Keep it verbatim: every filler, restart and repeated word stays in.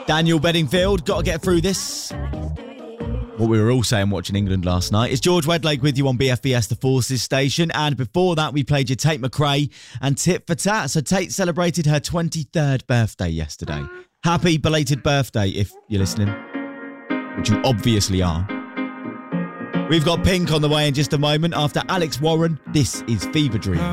Daniel Bedingfield, got to get through this. What we were all saying watching England last night. It's George Wedlake with you on B F B S The Forces station. And before that, we played you Tate McRae and Tit for Tat. So Tate celebrated her twenty-third birthday yesterday. Happy belated birthday if you're listening, which you obviously are. We've got Pink on the way in just a moment. After Alex Warren, this is Fever Dream.